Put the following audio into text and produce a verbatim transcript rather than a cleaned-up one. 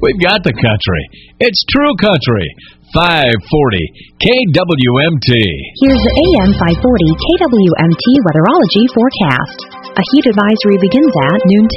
We've got the country. It's true country. five forty K W M T. Here's the A M five forty K W M T weatherology forecast. A heat advisory begins at noon